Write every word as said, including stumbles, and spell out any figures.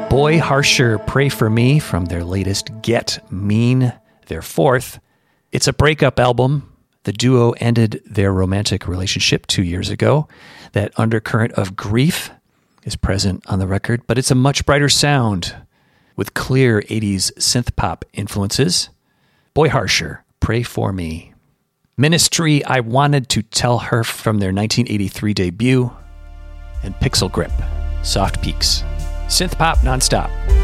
Boy Harsher, Pray For Me from their latest Get Mean, their fourth. It's a breakup album. The duo ended their romantic relationship two years ago. That undercurrent of grief is present on the record, but it's a much brighter sound with clear eighties synth pop influences. Boy Harsher, Pray For Me. Ministry, I Wanted to Tell Her from their nineteen eighty-three debut. And Pixel Grip, Soft Peaks. Synth pop nonstop.